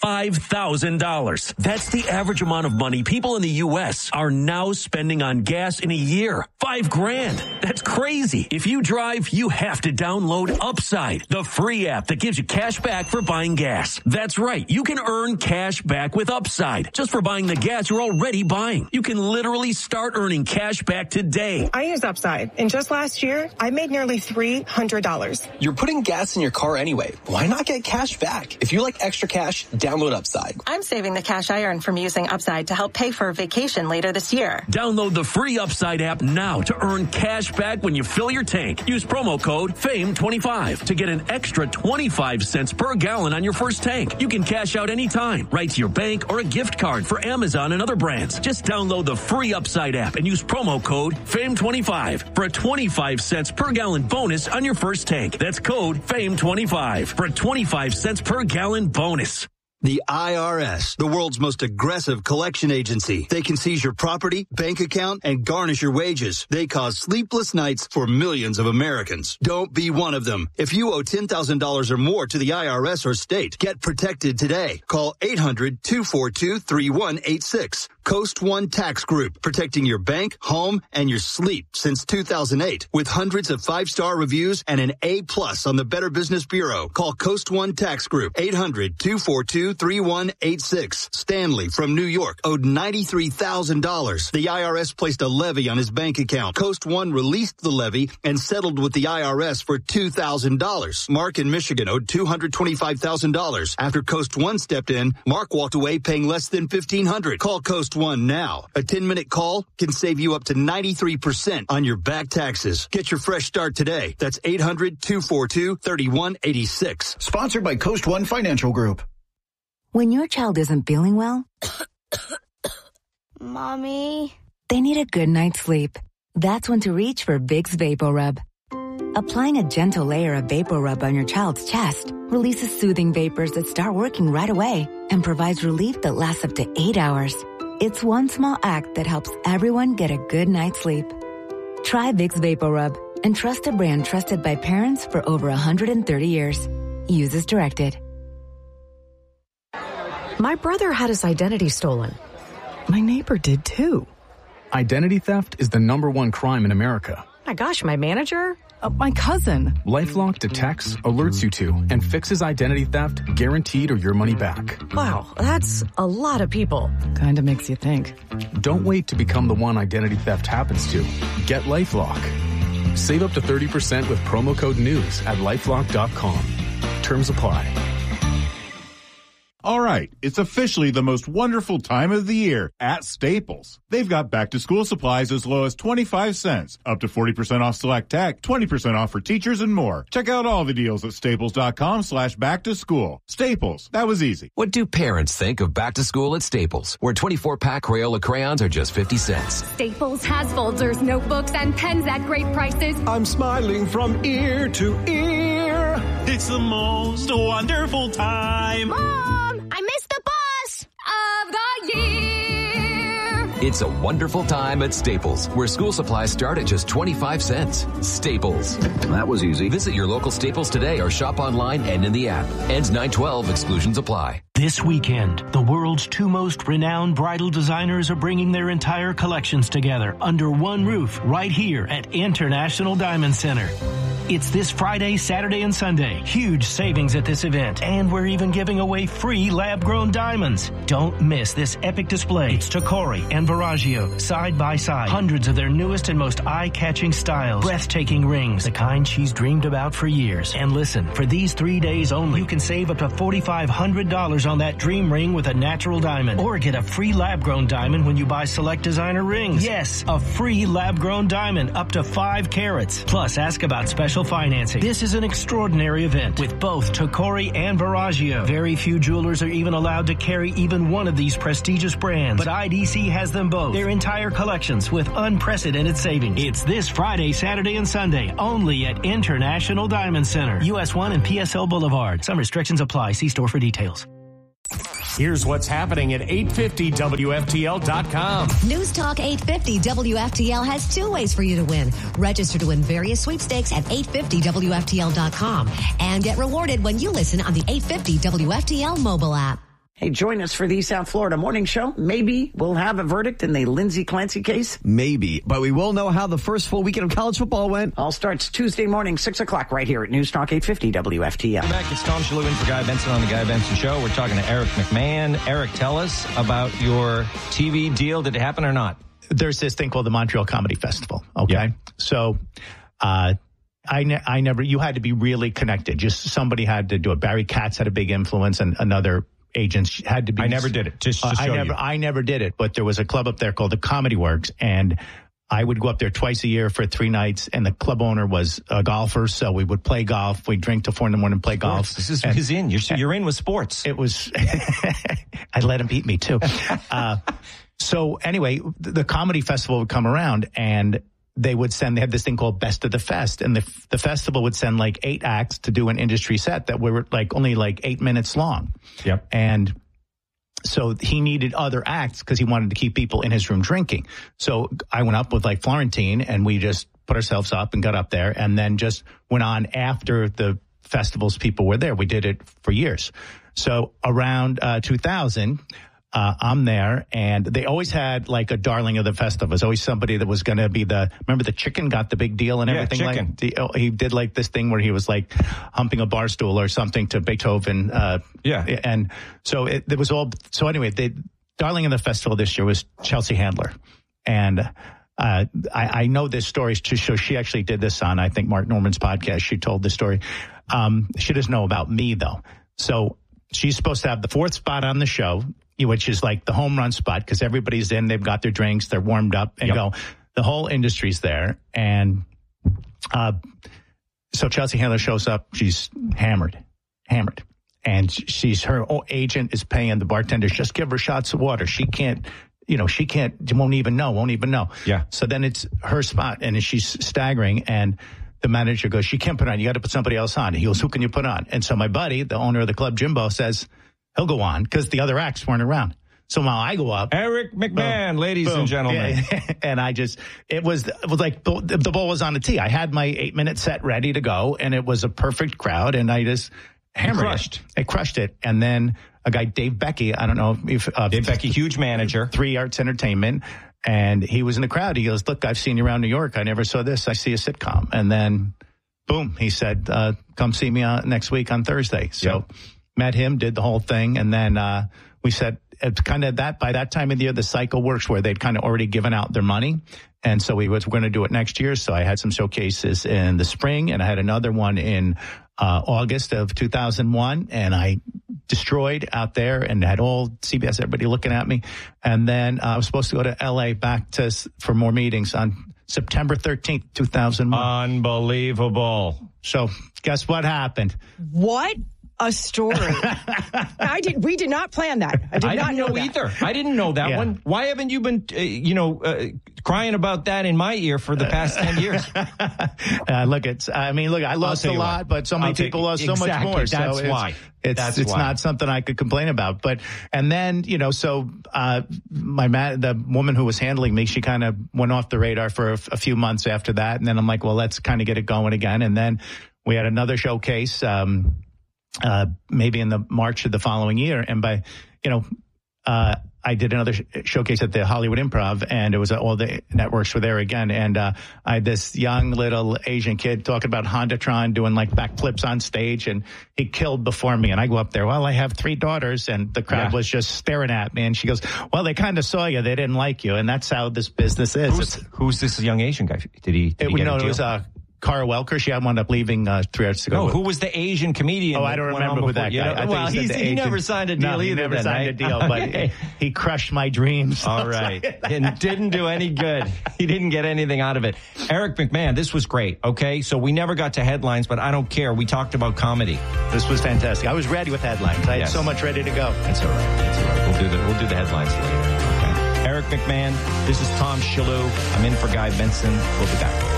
$5,000. That's the average amount of money people in the U.S. are now spending on gas in a year. $5,000. That's crazy. If you drive, you have to download Upside, the free app that gives you cash back for buying gas. That's right. You can earn cash back with Upside just for buying the gas you're already buying. You can literally start earning cash back today. I use Upside, and just last year, I made nearly $300. You're putting gas in your car anyway. Why not get cash back? If you like extra cash, download Upside. I'm saving the cash I earn from using Upside to help pay for a vacation later this year. Download the free Upside app now to earn cash back when you fill your tank. Use promo code FAME25 to get an extra 25 cents per gallon on your first tank. You can cash out anytime, right to your bank or a gift card for Amazon and other brands. Just download the free Upside app and use promo code FAME25 for a 25 cents per gallon bonus on your first tank. That's code FAME25 for a 25 cents per gallon bonus. The IRS, the world's most aggressive collection agency. They can seize your property, bank account, and garnish your wages. They cause sleepless nights for millions of Americans. Don't be one of them. If you owe $10,000 or more to the IRS or state, get protected today. Call 800-242-3186. Coast One Tax Group, protecting your bank, home, and your sleep since 2008. With hundreds of 5-star reviews and an A+ on the Better Business Bureau. Call Coast One Tax Group, 800-242-3186. Stanley from New York owed $93,000. The IRS placed a levy on his bank account. Coast One released the levy and settled with the IRS for $2,000. Mark in Michigan owed $225,000. After Coast One stepped in, Mark walked away paying less than $1,500. Call Coast One now. A 10-minute call can save you up to 93% on your back taxes. Get your fresh start today. That's 800-242-3186. Sponsored by Coast One Financial Group. When your child isn't feeling well, Mommy, they need a good night's sleep. That's when to reach for Vicks VapoRub. Applying a gentle layer of VapoRub on your child's chest releases soothing vapors that start working right away and provides relief that lasts up to 8 hours. It's one small act that helps everyone get a good night's sleep. Try Vicks VapoRub and trust a brand trusted by parents for over 130 years. Use as directed. My brother had his identity stolen. My neighbor did too. Identity theft is the #1 crime in America. My gosh, my manager? My cousin. LifeLock detects, alerts you to, and fixes identity theft guaranteed or your money back. Wow, that's a lot of people. Kinda makes you think. Don't wait to become the one identity theft happens to. Get LifeLock. Save up to 30% with promo code NEWS at LifeLock.com. Terms apply. All right, it's officially the most wonderful time of the year at Staples. They've got back-to-school supplies as low as 25 cents, up to 40% off select tech, 20% off for teachers, and more. Check out all the deals at staples.com/back-to-school. Staples, that was easy. What do parents think of back-to-school at Staples, where 24-pack Crayola crayons are just 50 cents? Staples has folders, notebooks, and pens at great prices. I'm smiling from ear to ear. It's the most wonderful time. Mom, I missed the bus of the year. It's a wonderful time at Staples, where school supplies start at just 25 cents. Staples. That was easy. Visit your local Staples today or shop online and in the app. Ends 9/12. Exclusions apply. This weekend, the world's 2 most renowned bridal designers are bringing their entire collections together under one roof right here at International Diamond Center. It's this Friday, Saturday, and Sunday. Huge savings at this event. And we're even giving away free lab-grown diamonds. Don't miss this epic display. It's Tacori and Verragio, side by side. Hundreds of their newest and most eye-catching styles. Breathtaking rings, the kind she's dreamed about for years. And listen, for these 3 days only, you can save up to $4,500 on that dream ring with a natural diamond. Or get a free lab-grown diamond when you buy select designer rings. Yes, a free lab-grown diamond up to 5 carats. Plus, ask about special financing. This is an extraordinary event with both Tacori and Verragio. Very few jewelers are even allowed to carry even one of these prestigious brands, but IDC has them both. Their entire collections with unprecedented savings. It's this Friday, Saturday, and Sunday only at International Diamond Center, US 1 and PSL Boulevard. Some restrictions apply. See store for details. Here's what's happening at 850WFTL.com. News Talk 850 WFTL has 2 ways for you to win. Register to win various sweepstakes at 850WFTL.com and get rewarded when you listen on the 850 WFTL mobile app. Hey, join us for the South Florida Morning Show. Maybe we'll have a verdict in the Lindsey Clancy case. Maybe, but we will know how the first full weekend of college football went. All starts Tuesday morning, 6 o'clock, right here at News Talk 850 WFTL. Welcome back. It's Tom Shalhoub in for Guy Benson on the Guy Benson Show. We're talking to Eric McMahon. Eric, tell us about your TV deal. Did it happen or not? There's this thing called the Montreal Comedy Festival. Okay. Yeah. So, I never, you had to be really connected. Just somebody had to do it. Barry Katz had a big influence and another agents had to be. I never did it. Just to show you. I never did it, but there was a club up there called the Comedy Works, and I would go up there twice a year for 3 nights, and the club owner was a golfer, so we would play golf. We'd drink till 4 in the morning and play golf. This is in. You're in with sports. It was, I let him beat me too. So anyway, the comedy festival would come around, and they had this thing called Best of the Fest, and the festival would send like 8 acts to do an industry set that were only 8 minutes long. Yep. And so he needed other acts because he wanted to keep people in his room drinking. So I went up with Florentine, and we just put ourselves up and got up there, and then just went on after the festivals people were there. We did it for years. So around 2000, I'm there, and they always had a darling of the festival. There's always somebody that was going to be remember the chicken got the big deal and everything? Chicken. He did this thing where he was humping a bar stool or something to Beethoven. And so it was all, so anyway, the darling of the festival this year was Chelsea Handler. And I know this story. So she actually did this on, I think, Mark Norman's podcast. She told the story. She doesn't know about me, though. So she's supposed to have the 4th spot on the show, which is the home run spot, because everybody's in, they've got their drinks, they're warmed up, and go. The whole industry's there. And so Chelsea Handler shows up, she's hammered. And her agent is paying the bartenders, just give her shots of water. She can't, won't even know. Yeah. So then it's her spot, and she's staggering, and the manager goes, she can't put on, you got to put somebody else on. He goes, who can you put on? And so my buddy, the owner of the club, Jimbo, says, he'll go on, because the other acts weren't around. So while I go up, Eric McMahon, ladies and gentlemen. Yeah. And it was like the ball was on the tee. I had my 8-minute set ready to go, and it was a perfect crowd, and I just hammered it. I crushed it. And then a guy, Dave Becky, I don't know if Dave Becky, huge manager, 3 Arts Entertainment, and he was in the crowd. He goes, look, I've seen you around New York. I never saw this. I see a sitcom. And then, boom, he said, come see me next week on Thursday. So met him, did the whole thing, and then we said, kind of by that time of the year, the cycle works where they'd kind of already given out their money. And so we're going to do it next year. So I had some showcases in the spring, and I had another one in August of 2001, and I destroyed out there and had all CBS, everybody looking at me. And then I was supposed to go to LA for more meetings on September 13th, 2001. Unbelievable. So guess what happened? What a story. We did not plan that. I didn't know either. I didn't know that one. Why haven't you been, crying about that in my ear for the past 10 years? I lost a lot, but so many people lost so much more. That's why. It's not something I could complain about. The woman who was handling me, she kind of went off the radar for a few months after that. And then I'm like, well, let's kind of get it going again. And then we had another showcase, maybe in the March of the following year. And I did another showcase at the Hollywood Improv, and it was all the networks were there again. And I had this young little Asian kid talking about Hondatron, doing backflips on stage, and he killed before me. And I go up there, well, I have 3 daughters, and the crowd was just staring at me. And she goes, well, they kind of saw you, they didn't like you, and that's how this business is. Who's this young Asian guy? Did he get a deal? It was Cara Welker. She wound up leaving 3 hours ago. No, who was the Asian comedian? Oh, I don't remember who that guy. He never signed a deal either. He never signed a deal, but he crushed my dreams. All right. And didn't do any good. He didn't get anything out of it. Eric McMahon, this was great, okay? So we never got to headlines, but I don't care. We talked about comedy. This was fantastic. I was ready with headlines. I had so much ready to go. That's all right. We'll do the headlines later. Okay. Eric McMahon, this is Tom Shalhoub. I'm in for Guy Benson. We'll be back.